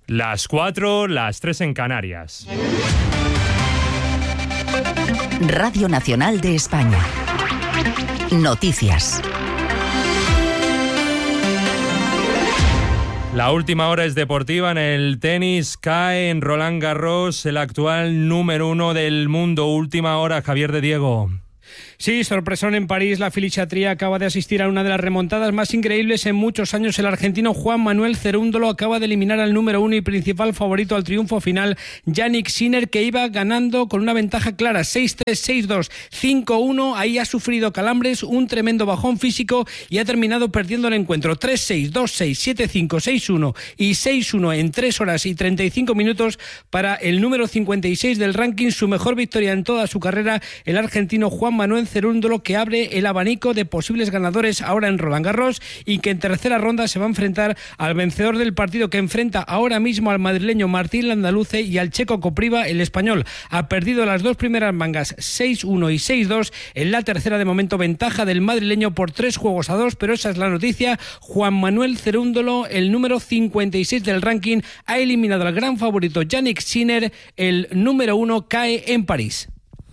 Las 4, las 3 en Canarias. Radio Nacional de España. Noticias. La última hora es deportiva. En el tenis cae en Roland Garros el actual número 1 del mundo. Última hora, Javier de Diego. Sí, sorpresón en París. La filichatría acaba de asistir a una de las remontadas más increíbles en muchos años. El argentino Juan Manuel Cerúndolo acaba de eliminar al número 1 y principal favorito al triunfo final, Jannik Sinner, que iba ganando con una ventaja clara, 6-3, 6-2, 5-1. Ahí ha sufrido calambres, un tremendo bajón físico y ha terminado perdiendo el encuentro. 3-6, 2-6, 7-5, 6-1 y 6-1 en 3 horas y 35 minutos para el número 56 del ranking. Su mejor victoria en toda su carrera, el argentino Juan Manuel Cerúndolo, que abre el abanico de posibles ganadores ahora en Roland Garros y que en tercera ronda se va a enfrentar al vencedor del partido, que enfrenta ahora mismo al madrileño Martín Landaluce y al checo Kopriva, el español. Ha perdido las dos primeras mangas, 6-1 y 6-2. En la tercera, de momento, ventaja del madrileño por 3-2, pero esa es la noticia. Juan Manuel Cerúndolo, el número 56 del ranking, ha eliminado al gran favorito Jannik Sinner. El número 1 cae en París.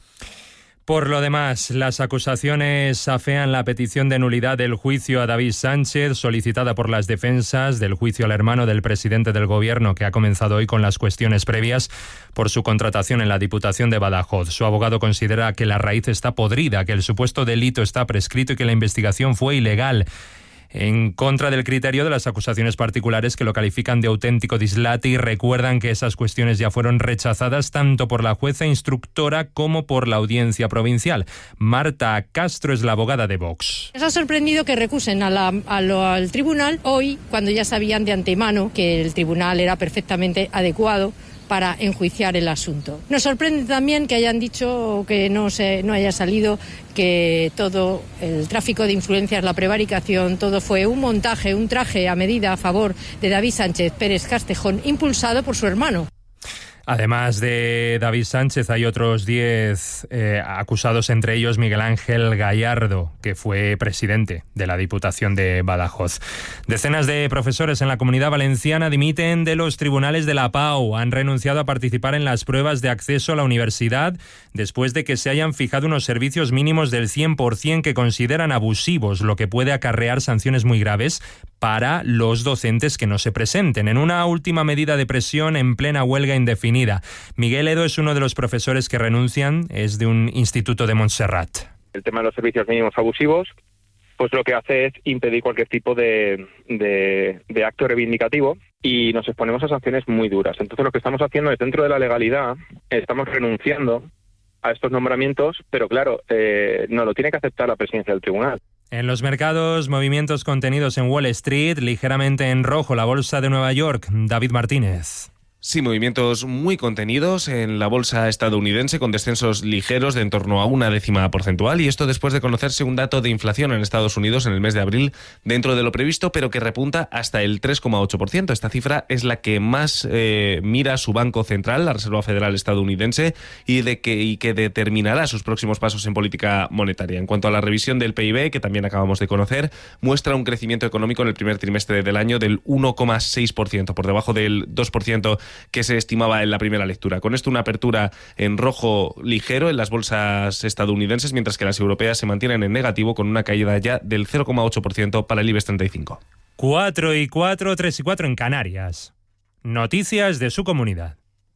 Por lo demás, las acusaciones afean la petición de nulidad del juicio a David Sánchez, solicitada por las defensas del juicio al hermano del presidente del Gobierno, que ha comenzado hoy con las cuestiones previas por su contratación en la Diputación de Badajoz. Su abogado considera que la raíz está podrida, que el supuesto delito está prescrito y que la investigación fue ilegal. En contra del criterio de las acusaciones particulares, que lo califican de auténtico dislate y recuerdan que esas cuestiones ya fueron rechazadas tanto por la jueza instructora como por la audiencia provincial. Marta Castro es la abogada de Vox. Les ha sorprendido que recusen al tribunal hoy, cuando ya sabían de antemano que el tribunal era perfectamente adecuado para enjuiciar el asunto. Nos sorprende también que hayan dicho que no haya salido, que todo el tráfico de influencias, la prevaricación, todo fue un montaje, un traje a medida a favor de David Sánchez Pérez Castejón, impulsado por su hermano. Además de David Sánchez, hay otros 10 acusados, entre ellos Miguel Ángel Gallardo, que fue presidente de la Diputación de Badajoz. Decenas de profesores en la Comunidad Valenciana dimiten de los tribunales de la PAU. Han renunciado a participar en las pruebas de acceso a la universidad después de que se hayan fijado unos servicios mínimos del 100% que consideran abusivos, lo que puede acarrear sanciones muy graves para los docentes que no se presenten, en una última medida de presión en plena huelga indefinida. Miguel Edo es uno de los profesores que renuncian, es de un instituto de Montserrat. El tema de los servicios mínimos abusivos, pues lo que hace es impedir cualquier tipo de acto reivindicativo y nos exponemos a sanciones muy duras. Entonces lo que estamos haciendo es, dentro de la legalidad, estamos renunciando a estos nombramientos, pero claro, no lo tiene que aceptar la presidencia del tribunal. En los mercados, movimientos contenidos en Wall Street, ligeramente en rojo la bolsa de Nueva York. David Martínez. Sí, movimientos muy contenidos en la bolsa estadounidense, con descensos ligeros de en torno a 0,1 porcentual, y esto después de conocerse un dato de inflación en Estados Unidos en el mes de abril dentro de lo previsto, pero que repunta hasta el 3,8%. Esta cifra es la que más mira su Banco Central, la Reserva Federal estadounidense, y que determinará sus próximos pasos en política monetaria. En cuanto a la revisión del PIB, que también acabamos de conocer, muestra un crecimiento económico en el primer trimestre del año del 1,6%, por debajo del 2% que se estimaba en la primera lectura. Con esto, una apertura en rojo ligero en las bolsas estadounidenses, mientras que las europeas se mantienen en negativo, con una caída ya del 0,8% para el IBEX 35. 4 y 4, 3 y 4 en Canarias. Noticias de su comunidad.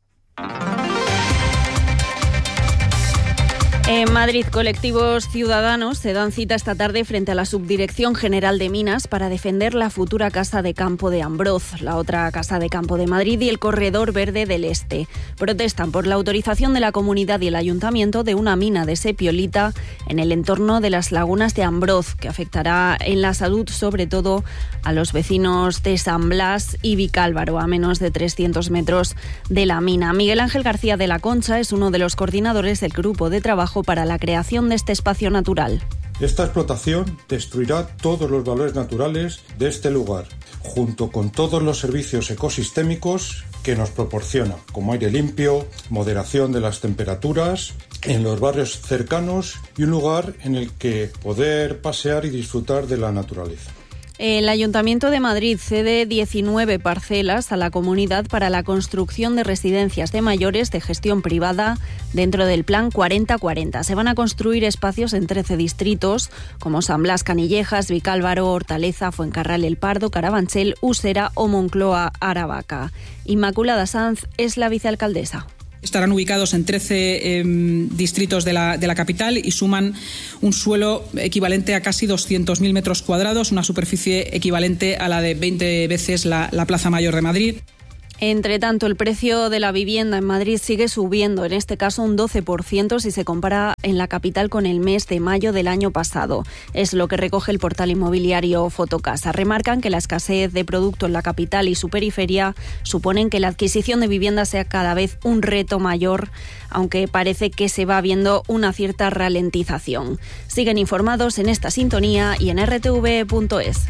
En Madrid, colectivos ciudadanos se dan cita esta tarde frente a la Subdirección General de Minas para defender la futura Casa de Campo de Ambroz, la otra Casa de Campo de Madrid y el Corredor Verde del Este. Protestan por la autorización de la comunidad y el ayuntamiento de una mina de sepiolita en el entorno de las lagunas de Ambroz, que afectará en la salud sobre todo a los vecinos de San Blas y Vicálvaro, a menos de 300 metros de la mina. Miguel Ángel García de la Concha es uno de los coordinadores del grupo de trabajo para la creación de este espacio natural. Esta explotación destruirá todos los valores naturales de este lugar, junto con todos los servicios ecosistémicos que nos proporciona, como aire limpio, moderación de las temperaturas en los barrios cercanos y un lugar en el que poder pasear y disfrutar de la naturaleza. El Ayuntamiento de Madrid cede 19 parcelas a la comunidad para la construcción de residencias de mayores de gestión privada dentro del Plan 40-40. Se van a construir espacios en 13 distritos como San Blas, Canillejas, Vicálvaro, Hortaleza, Fuencarral, El Pardo, Carabanchel, Usera o Moncloa, Aravaca. Inmaculada Sanz es la vicealcaldesa. Estarán ubicados en 13 distritos de la capital y suman un suelo equivalente a casi 200.000 metros cuadrados, una superficie equivalente a la de 20 veces la Plaza Mayor de Madrid. Entre tanto, el precio de la vivienda en Madrid sigue subiendo, en este caso un 12% si se compara en la capital con el mes de mayo del año pasado. Es lo que recoge el portal inmobiliario Fotocasa. Remarcan que la escasez de producto en la capital y su periferia suponen que la adquisición de vivienda sea cada vez un reto mayor, aunque parece que se va viendo una cierta ralentización. Siguen informados en esta sintonía y en rtv.es.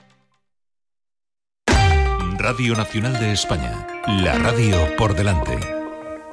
Radio Nacional de España, la radio por delante.